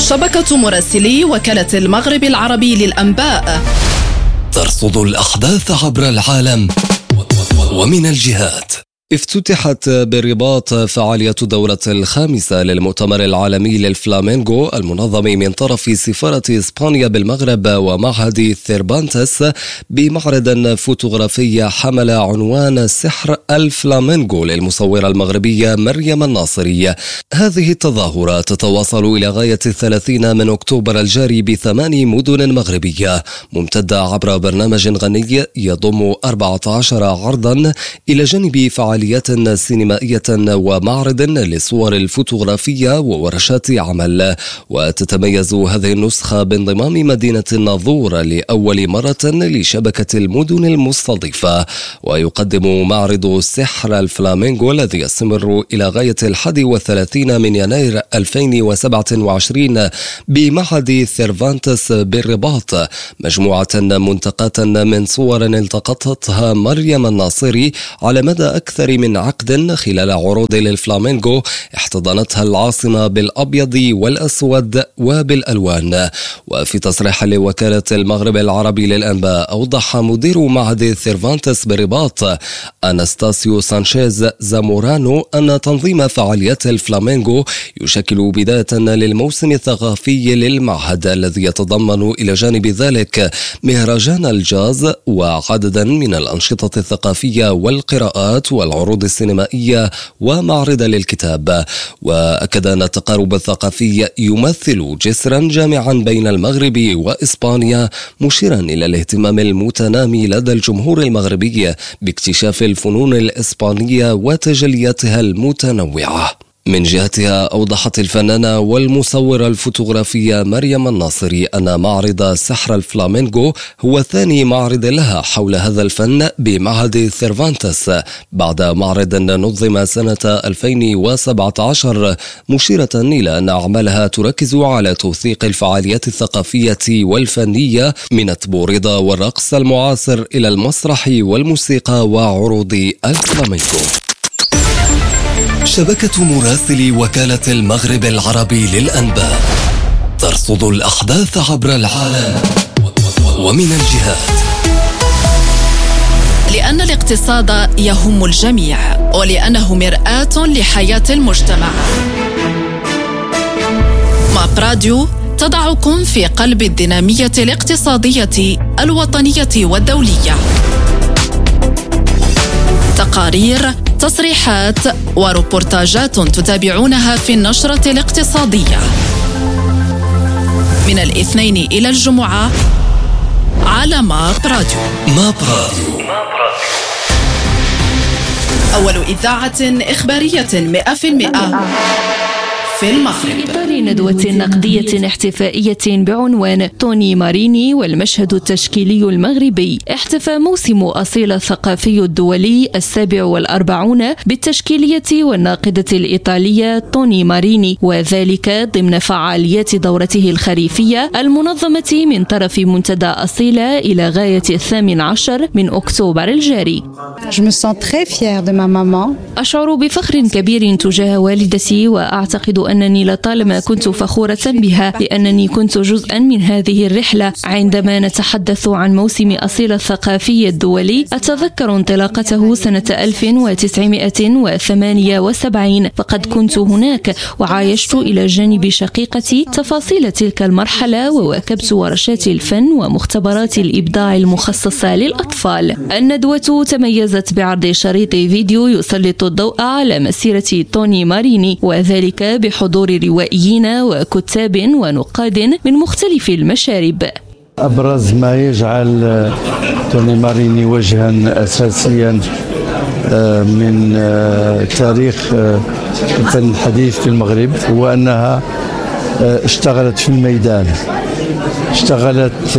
شبكة مراسلي وكالة المغرب العربي للأنباء ترصد الأحداث عبر العالم ومن الجهات. افتتحت بالرباط فعالية الدورة الخامسة للمؤتمر العالمي للفلامينغو المنظم من طرف سفارة إسبانيا بالمغرب ومعهد ثيربانتس بمعرض فوتوغرافي حمل عنوان سحر الفلامينغو للمصورة المغربية مريم الناصري. هذه التظاهرة تتواصل إلى غاية 30 من أكتوبر الجاري ب8 مدن مغربية، ممتدة عبر برنامج غني يضم 14 عرضا إلى جانب فعاليات سينمائية ومعرض للصور الفوتوغرافية وورشات عمل. وتتميز هذه النسخة بانضمام مدينة الناظور لأول مرة لشبكة المدن المستضيفة. ويقدم معرض سحر الفلامينغو الذي يستمر إلى غاية 31 من يناير 2027 بمعهد ثيرفانتس بالرباط مجموعة منتقاة من صور التقطتها مريم الناصري على مدى أكثر من عقد خلال عروض للفلامينغو احتضنتها العاصمة بالأبيض والأسود وبالألوان. وفي تصريح لوكالة المغرب العربي للأنباء أوضح مدير معهد ثيرفانتس بالرباط أناستاسيو سانشيز زامورانو أن تنظيم فعاليات الفلامينغو يشكل بداية للموسم الثقافي للمعهد الذي يتضمن إلى جانب ذلك مهرجان الجاز وعددا من الأنشطة الثقافية والقراءات والعروض السينمائية ومعرض للكتاب. وأكد أن التقارب الثقافي يمثل جسرا جامعا بين المغرب وإسبانيا، مشيرا إلى الاهتمام المتنامي لدى الجمهور المغربي باكتشاف الفنون الإسبانية وتجلياتها المتنوعة. من جهتها أوضحت الفنانة والمصورة الفوتوغرافية مريم الناصري أن معرض سحر الفلامينغو هو ثاني معرض لها حول هذا الفن بمعهد ثيرفانتس بعد معرض نظم سنة 2017، مشيرة إلى أن أعمالها تركز على توثيق الفعاليات الثقافية والفنية من التبوريضة والرقص المعاصر إلى المسرح والموسيقى وعروض الفلامينغو. شبكة مراسلي وكالة المغرب العربي للأنباء ترصد الأحداث عبر العالم ومن الجهات. لأن الاقتصاد يهم الجميع ولأنه مرآة لحياة المجتمع. ماب راديو تضعكم في قلب الدينامية الاقتصادية الوطنية والدولية. تقارير، تصريحات وروبورتاجات تتابعونها في النشرة الاقتصادية من الاثنين إلى الجمعة على ماب راديو. ماب راديو، أول إذاعة إخبارية 100% في المغرب. إطار ندوة نقدية احتفائية بعنوان توني ماريني والمشهد التشكيلي المغربي، احتفى موسم أصيل الثقافي الدولي 47 بالتشكيلية والناقدة الإيطالية توني ماريني، وذلك ضمن فعاليات دورته الخريفية المنظمة من طرف منتدى أصيل إلى غاية 18 من أكتوبر الجاري. أشعر بفخر كبير تجاه والدتي، وأعتقد أنني لطالما كنت فخورة بها لأنني كنت جزءا من هذه الرحلة. عندما نتحدث عن موسم أصيل الثقافي الدولي أتذكر انطلاقته سنة 1978، فقد كنت هناك وعايشت إلى جانب شقيقتي تفاصيل تلك المرحلة، وواكبت ورشات الفن ومختبرات الإبداع المخصصة للأطفال. الندوة تميزت بعرض شريط فيديو يسلط الضوء على مسيرة توني ماريني، وذلك بحضور روائيين وكتاب ونقاد من مختلف المشارب. أبرز ما يجعل توني ماريني وجها أساسيا من تاريخ الفن الحديث في المغرب هو أنها اشتغلت في الميدان، اشتغلت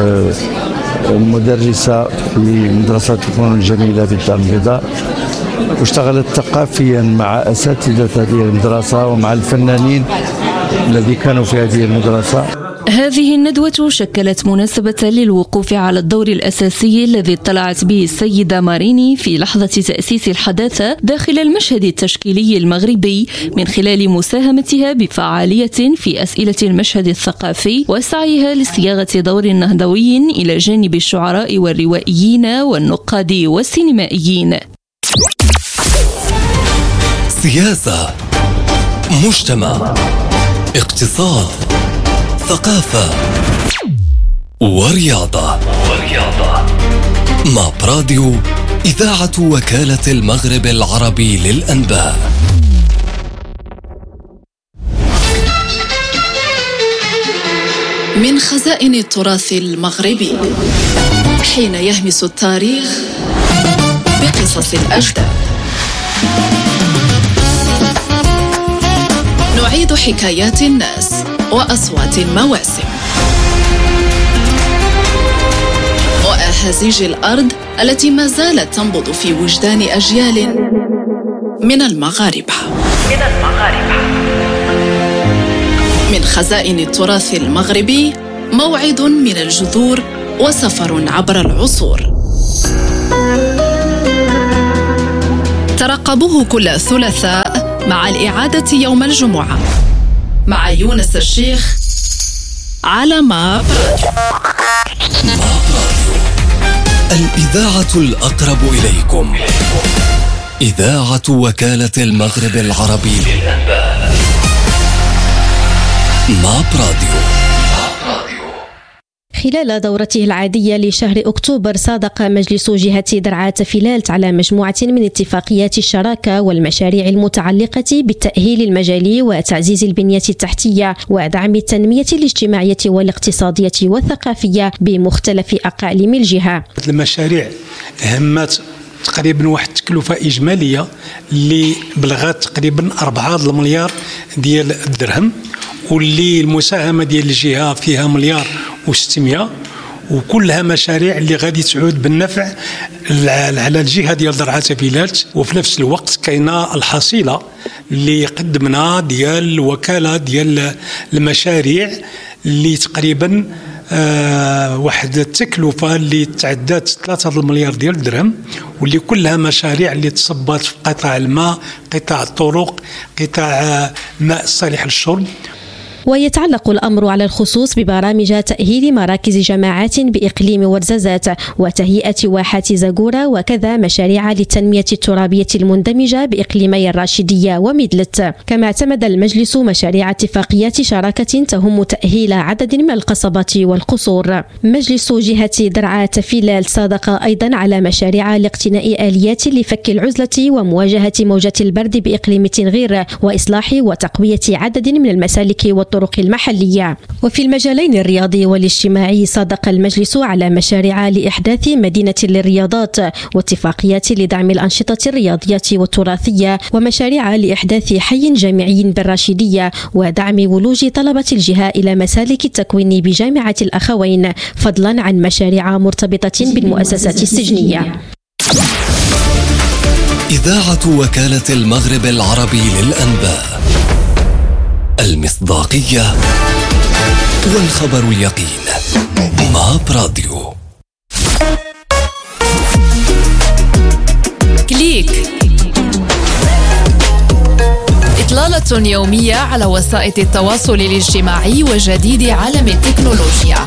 مدرسة في مدرسة الفنون الجميلة في الدار البيضاء، واشتغلت ثقافيا مع أساتذة هذه المدرسة ومع الفنانين الذي كانوا في هذه المدرسة. هذه الندوة شكلت مناسبة للوقوف على الدور الأساسي الذي اطلعت به السيدة ماريني في لحظة تأسيس الحداثة داخل المشهد التشكيلي المغربي من خلال مساهمتها بفعالية في أسئلة المشهد الثقافي وسعيها لصياغة دور نهضوي إلى جانب الشعراء والروائيين والنقاد والسينمائيين. سياسة، مجتمع، اقتصاد، ثقافة ورياضة. ماب راديو، إذاعة وكالة المغرب العربي للأنباء. من خزائن التراث المغربي، حين يهمس التاريخ بقصص الأجداد، نعيد حكايات الناس وأصوات المواسم وأهازيج الأرض التي ما زالت تنبض في وجدان أجيال من المغاربة. من خزائن التراث المغربي، موعد من الجذور وسفر عبر العصور. ترقبوه كل ثلاثاء مع الإعادة يوم الجمعة مع يونس الشيخ على ماب راديو، الإذاعة الأقرب إليكم، إذاعة وكالة المغرب العربي للأنباء. ماب راديو. خلال دورته العادية لشهر أكتوبر، صادق مجلس جهة درعا فيلالت على مجموعة من اتفاقيات الشراكة والمشاريع المتعلقة بالتأهيل المجالي وتعزيز البنية التحتية ودعم التنمية الاجتماعية والاقتصادية والثقافية بمختلف أقاليم الجهة. المشاريع همت تقريبا واحد التكلفة إجمالية اللي بلغت تقريبا 4 مليار ديال الدرهم، واللي المساهمة ديال الجهة فيها 1,600,000، وكلها مشاريع اللي غادي تعود بالنفع على الجهة ديال درعا فيلالت. وفي نفس الوقت كاينه الحصيلة اللي قدمنا ديال الوكالة ديال المشاريع اللي تقريبا واحد التكلفة اللي تعدات 3 مليار ديال الدرهم، واللي كلها مشاريع اللي تصبت في قطاع الماء، قطاع الطرق، قطاع ماء صالح للشرب. ويتعلق الأمر على الخصوص ببرامج تأهيل مراكز جماعات بإقليم ورزازات وتهيئة واحات زاغورة، وكذا مشاريع للتنمية الترابية المندمجة بإقليمي الراشدية وميدلت. كما اعتمد المجلس مشاريع اتفاقيات شراكة تهم تأهيل عدد من القصبات والقصور. مجلس جهة درعا فيلالت صادق أيضا على مشاريع لاقتناء آليات لفك العزلة ومواجهة موجة البرد بإقليم تنغير، وإصلاح وتقوية عدد من المسالك والطرق المحلية. وفي المجالين الرياضي والاجتماعي، صادق المجلس على مشاريع لإحداث مدينة للرياضات واتفاقيات لدعم الأنشطة الرياضية والتراثية، ومشاريع لإحداث حي جامعي بالراشدية ودعم ولوج طلبة الجهة إلى مسالك التكوين بجامعة الأخوين، فضلا عن مشاريع مرتبطة بالمؤسسات السجنية. إذاعة وكالة المغرب العربي للأنباء، المصداقية والخبر اليقين. ماب راديو. كليك، إطلالة يومية على وسائل التواصل الاجتماعي وجديد عالم التكنولوجيا.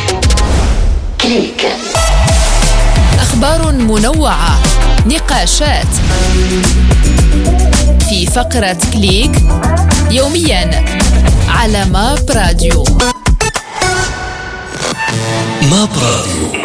كليك، أخبار منوعة، نقاشات في فقرة كليك يوميا على ماب راديو. ماب راديو،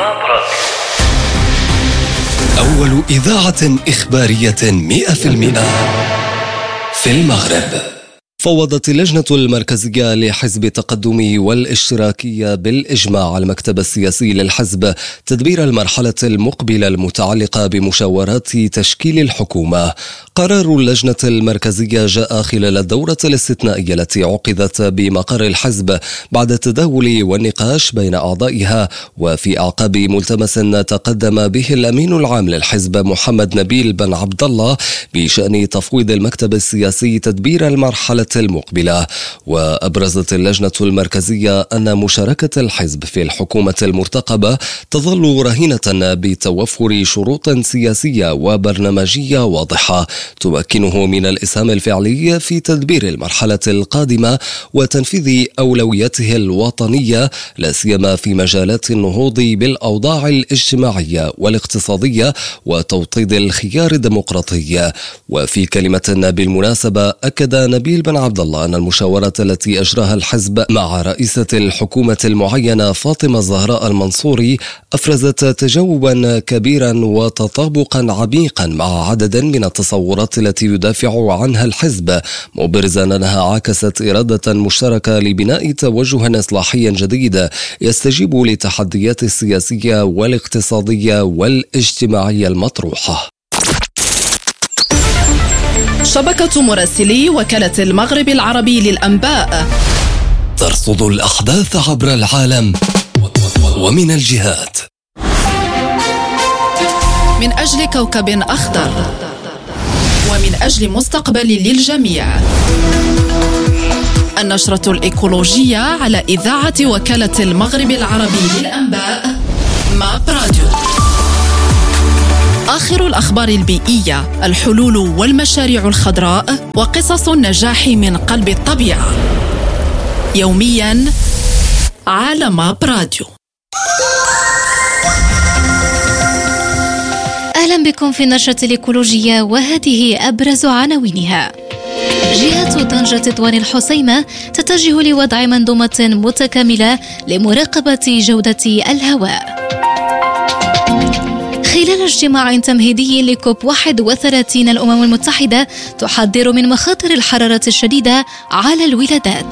أول إذاعة إخبارية 100% في المغرب. فوضت اللجنة المركزية لحزب التقدم والاشتراكية بالإجماع المكتب السياسي للحزب تدبير المرحلة المقبلة المتعلقة بمشاورات تشكيل الحكومة. قرار اللجنة المركزية جاء خلال الدورة الاستثنائية التي عقدت بمقر الحزب بعد التداول والنقاش بين أعضائها، وفي أعقاب ملتمس تقدم به الأمين العام للحزب محمد نبيل بن عبد الله بشأن تفويض المكتب السياسي تدبير المرحلة المقبلة. وأبرزت اللجنة المركزية أن مشاركة الحزب في الحكومة المرتقبة تظل رهينة بتوفر شروط سياسية وبرنامجية واضحة تمكنه من الإسهام الفعلي في تدبير المرحلة القادمة وتنفيذ أولوياته الوطنية، لا سيما في مجالات النهوض بالأوضاع الاجتماعية والاقتصادية وتوطيد الخيار الديمقراطي. وفي كلمة بالمناسبة أكد نبيل بن عبد الله أن المشاورة التي أجراها الحزب مع رئيسة الحكومة المعينة فاطمة الزهراء المنصوري أفرزت تجاوبا كبيرا وتطابقا عميقا مع عدد من التصورات التي يدافع عنها الحزب، مبرزا أنها عكست إرادة مشتركة لبناء توجه إصلاحي جديد يستجيب للتحديات السياسية والاقتصادية والاجتماعية المطروحة. شبكة مراسلي وكالة المغرب العربي للأنباء ترصد الأحداث عبر العالم ومن الجهات. من أجل كوكب أخضر ومن أجل مستقبل للجميع. النشرة الإيكولوجية على إذاعة وكالة المغرب العربي للأنباء ماب راديو. آخر الأخبار البيئية، الحلول والمشاريع الخضراء وقصص النجاح من قلب الطبيعة، يوميا على ماب راديو. أهلا بكم في النشرة الإيكولوجية، وهذه أبرز عناوينها. جهة طنجة طوان الحسيمة تتجه لوضع منظومة متكاملة لمراقبة جودة الهواء. خلال اجتماع تمهيدي لكوب 31 الأمم المتحدة تحذر من مخاطر الحرارة الشديدة على الولادات.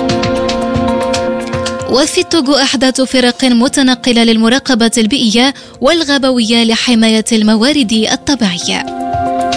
وفي التوغو أحداث فرق متنقلة للمراقبة البيئية والغابوية لحماية الموارد الطبيعية.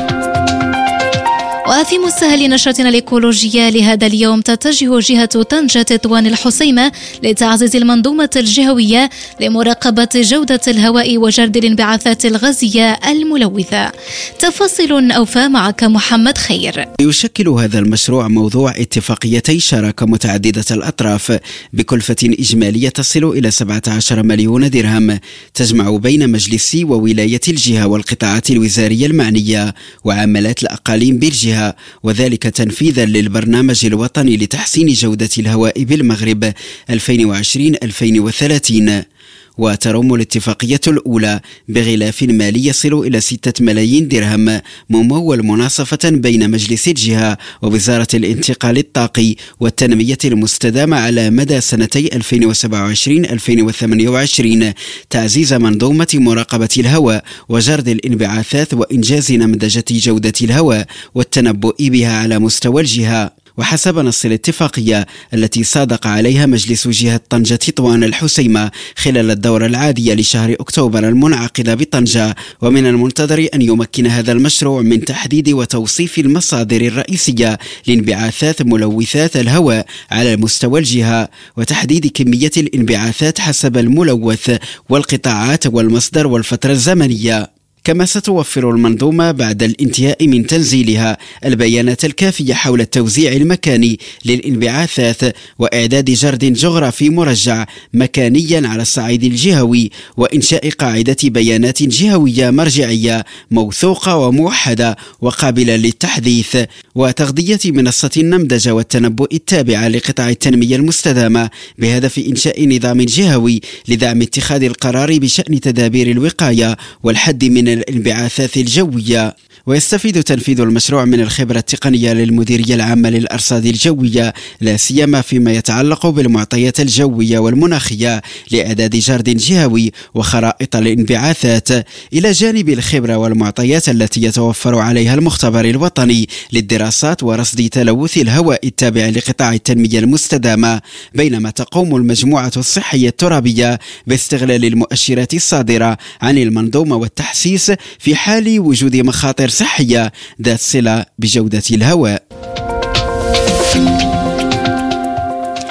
وفي مستهل نشرتنا الإيكولوجية لهذا اليوم، تتجه جهة طنجة طوان الحسيمة لتعزيز المنظومة الجهوية لمراقبة جودة الهواء وجرد الانبعاثات الغازية الملوثة. تفاصيل أوفى معك محمد خير. يشكل هذا المشروع موضوع اتفاقيتي شراكة متعددة الأطراف بكلفة إجمالية تصل إلى 17 مليون درهم، تجمع بين مجلس وولاية الجهة والقطاعات الوزارية المعنية وعملات الأقاليم بالجهة، وذلك تنفيذا للبرنامج الوطني لتحسين جودة الهواء بالمغرب 2020-2030. وترم الاتفاقية الأولى بغلاف مالي يصل إلى 6 ملايين درهم، ممول مناصفة بين مجلس الجهة ووزارة الانتقال الطاقي والتنمية المستدامة على مدى سنتي 2027-2028، تعزيز منظومة مراقبة الهواء وجرد الانبعاثات وإنجاز نمذجة جودة الهواء والتنبؤ بها على مستوى الجهة. وحسب نص الاتفاقية التي صادق عليها مجلس جهة طنجة طوان الحسيمة خلال الدورة العادية لشهر أكتوبر المنعقدة بطنجة، ومن المنتظر أن يمكن هذا المشروع من تحديد وتوصيف المصادر الرئيسية لانبعاثات ملوثات الهواء على مستوى الجهة، وتحديد كمية الانبعاثات حسب الملوث والقطاعات والمصدر والفترة الزمنية. كما ستوفر المنظومة بعد الانتهاء من تنزيلها البيانات الكافية حول التوزيع المكاني للانبعاثات وإعداد جرد جغرافي مرجع مكانيا على الصعيد الجهوي، وإنشاء قاعدة بيانات جهوية مرجعية موثوقة وموحدة وقابلة للتحديث، وتغذية منصة النمذجة والتنبؤ التابعة لقطاع التنمية المستدامة بهدف إنشاء نظام جهوي لدعم اتخاذ القرار بشأن تدابير الوقاية والحد من الانبعاثات الجوية. ويستفيد تنفيذ المشروع من الخبرة التقنية للمديرية العامة للأرصاد الجوية، لا سيما فيما يتعلق بالمعطيات الجوية والمناخية لإعداد جرد جهوي وخرائط الانبعاثات، إلى جانب الخبرة والمعطيات التي يتوفر عليها المختبر الوطني للدراسات ورصد تلوث الهواء التابع لقطاع التنمية المستدامة، بينما تقوم المجموعة الصحية الترابية باستغلال المؤشرات الصادرة عن المنظومة والتحسيس في حال وجود مخاطر صحية ذات صلة بجودة الهواء.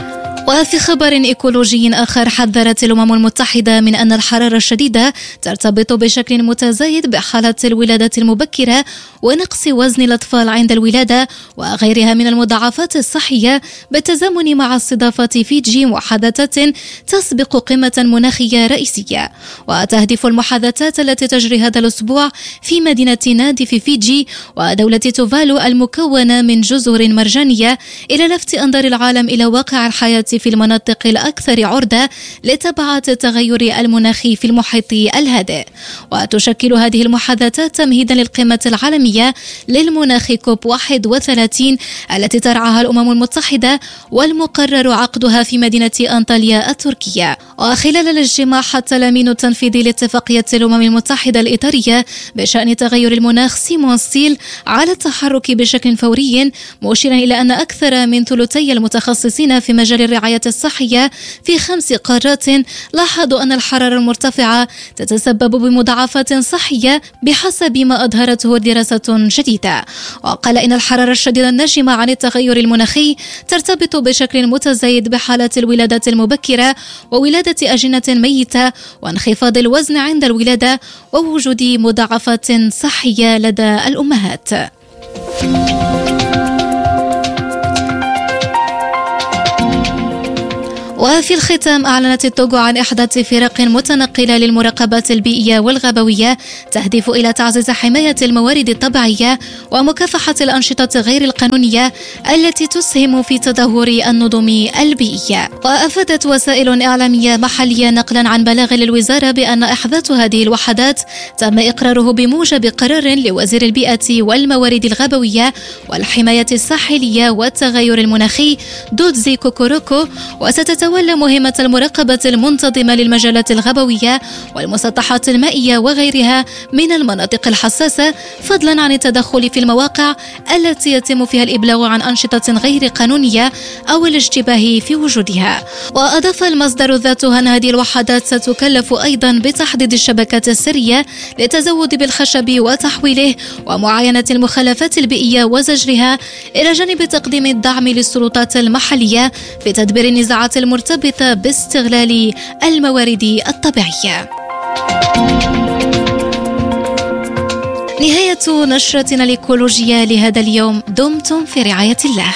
وفي خبر إيكولوجي آخر، حذرت الأمم المتحدة من أن الحرارة الشديدة ترتبط بشكل متزايد بحالة الولادة المبكرة ونقص وزن الأطفال عند الولادة وغيرها من المضاعفات الصحية، بالتزامن مع استضافة فيجي محادثات تسبق قمة مناخية رئيسية. وتهدف المحادثات التي تجري هذا الأسبوع في مدينة نادي في فيجي ودولة توفالو المكونة من جزر مرجانية إلى لفت أنظار العالم إلى واقع الحياة في المناطق الأكثر عرضة لتبعات التغير المناخي في المحيط الهادئ. وتشكل هذه المحادثات تمهيدا للقمة العالمية للمناخ كوب 31 التي ترعاها الأمم المتحدة والمقرر عقدها في مدينة أنطاليا التركية. وخلال الاجتماع حتى الأمين التنفيذي لاتفاقية الأمم المتحدة الإطارية بشأن تغير المناخ سيمون ستيل على التحرك بشكل فوري، مشيرا إلى أن أكثر من ثلثي المتخصصين في مجال الرعاية الصحية في 5 قارات لاحظوا أن الحرارة المرتفعة تتسبب بمضاعفات صحية بحسب ما أظهرته دراسة جديدة. وقال إن الحرارة الشديدة الناشمة عن التغير المناخي ترتبط بشكل متزايد بحالات الولادة المبكرة وولادة أجنة ميتة وانخفاض الوزن عند الولادة ووجود مضاعفات صحية لدى الأمهات. وفي الختام، أعلنت التوغو عن إحداث فرق متنقلة للمراقبة البيئية والغابوية تهدف إلى تعزيز حماية الموارد الطبيعية ومكافحة الأنشطة غير القانونية التي تسهم في تدهور النظم البيئية. وأفادت وسائل إعلامية محلية نقلا عن بلاغ للوزارة بأن إحداث هذه الوحدات تم إقراره بموجب قرار لوزير البيئة والموارد الغابوية والحماية الساحلية والتغير المناخي دودزي كوكوروكو، وستتولى مهمة المراقبة المنتظمة للمجالات الغابوية والمسطحات المائية وغيرها من المناطق الحساسة، فضلا عن التدخل في المواقع التي يتم فيها الإبلاغ عن أنشطة غير قانونية أو الاشتباه في وجودها. وأضاف المصدر ذاته أن هذه الوحدات ستكلف أيضا بتحديد الشبكات السرية للتزود بالخشب وتحويله ومعاينة المخلفات البيئية وزجرها، إلى جانب تقديم الدعم للسلطات المحلية في تدبير النزاعات المرتبطة باستغلال الموارد الطبيعية. نهاية نشرتنا الإيكولوجية لهذا اليوم، دمتم في رعاية الله.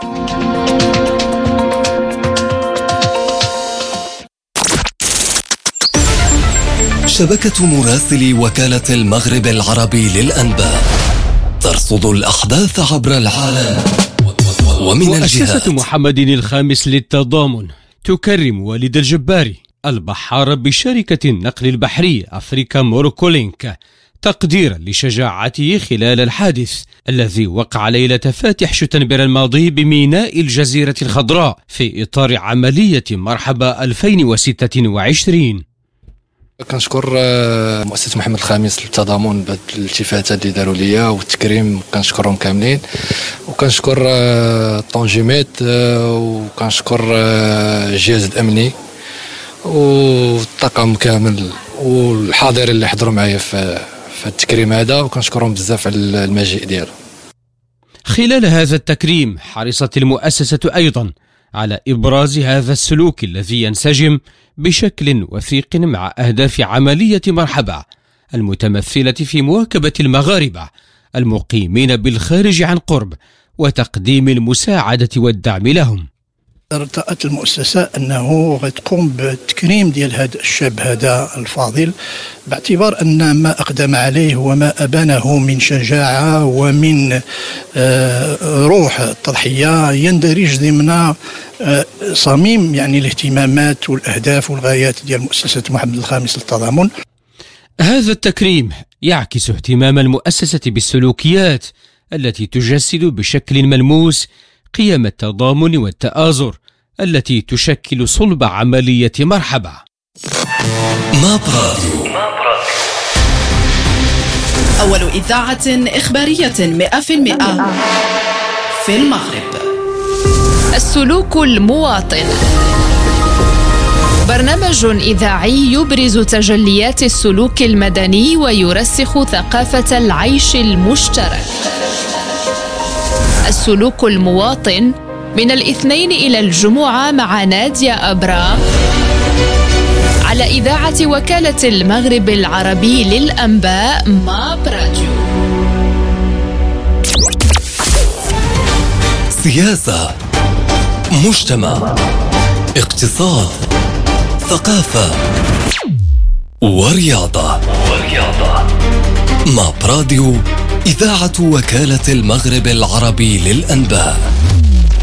شبكة مراسلي وكالة المغرب العربي للأنباء ترصد الأحداث عبر العالم ومن الجهات. مؤسسة محمد الخامس للتضامن تكرم والد الجباري البحار بشركة النقل البحري أفريكا موروكو لينك تقديرا لشجاعته خلال الحادث الذي وقع ليلة فاتح شتنبر الماضي بميناء الجزيرة الخضراء في إطار عملية مرحبا 2026. كنشكر مؤسسة محمد الخامس للتضامن بهذه الالتفاتة اللي داروا ليا والتكريم، كنشكرهم كاملين، وكنشكر الطونجيميت وكنشكر الجهاز الأمني والطاقم كامل والحاضرين اللي حضروا معايا في التكريم هذا، وكنشكرهم بزاف على المجيء ديالهم. خلال هذا التكريم حرصت المؤسسة أيضا على إبراز هذا السلوك الذي ينسجم بشكل وثيق مع أهداف عملية مرحبا المتمثلة في مواكبة المغاربة المقيمين بالخارج عن قرب وتقديم المساعدة والدعم لهم. ارتأت المؤسسة أنه غتقوم بالتكريم ديال هذا الشاب هذا الفاضل، باعتبار أن ما أقدم عليه وما أبانه من شجاعة ومن روح التضحية يندرج ضمن صميم يعني الاهتمامات والأهداف والغايات ديال مؤسسة محمد الخامس للتضامن. هذا التكريم يعكس اهتمام المؤسسة بالسلوكيات التي تجسد بشكل ملموس قيم التضامن والتآزر التي تشكل صلب عملية مرحبا. ماب راديو، أول إذاعة إخبارية 100% في المغرب. السلوك المواطن، برنامج إذاعي يبرز تجليات السلوك المدني ويرسخ ثقافة العيش المشترك. السلوك المواطن من الاثنين إلى الجمعة مع نادية أبرام على إذاعة وكالة المغرب العربي للأنباء ماب راديو. سياسة، مجتمع، اقتصاد، ثقافة ورياضة. ماب راديو، إذاعة وكالة المغرب العربي للأنباء.